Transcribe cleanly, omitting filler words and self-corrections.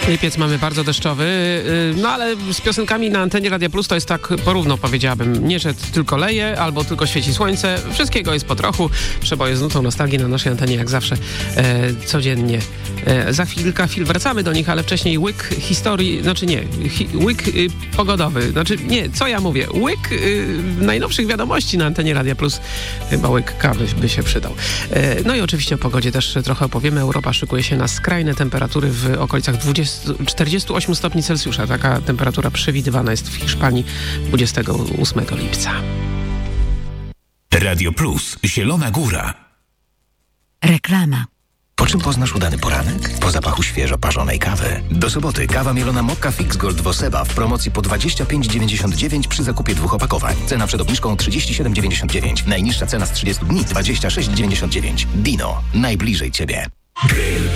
Lipiec mamy bardzo deszczowy, no ale z piosenkami na antenie Radia Plus to jest tak porówno, powiedziałabym. Nie, że tylko leje, albo tylko świeci słońce. Wszystkiego jest po trochu. Przeboje z nutą nostalgii na naszej antenie, jak zawsze, codziennie. Za chwilkę wracamy do nich, ale wcześniej łyk historii, łyk pogodowy. Co ja mówię? Łyk najnowszych wiadomości na antenie Radia Plus. Chyba łyk kawy by się przydał. No i oczywiście o pogodzie też trochę opowiemy. Europa szykuje się na skrajne temperatury w okolicach 48 stopni Celsjusza. Taka temperatura przewidywana jest w Hiszpanii 28 lipca. Radio Plus, Zielona Góra. Reklama. Po czym poznasz udany poranek? Po zapachu świeżo parzonej kawy. Do soboty kawa mielona Mokka Fix Gold Woseba w promocji po 25,99 przy zakupie 2 opakowań. Cena przed obniżką 37,99. Najniższa cena z 30 dni 26,99. Dino. Najbliżej Ciebie. Grill